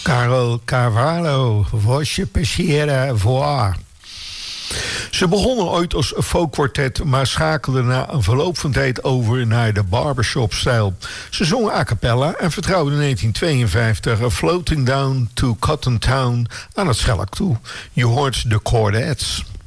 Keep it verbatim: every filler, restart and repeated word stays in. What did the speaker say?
Carol Carvalho, Voce Pesciera Voir. Ze begonnen ooit als folkkwartet, maar schakelden na een verloop van tijd over naar de barbershop-stijl. Ze zongen a cappella en vertrouwden in negentien tweeënvijftig Floating Down to Cotton Town aan het Schelk toe. Je hoort de Chordettes.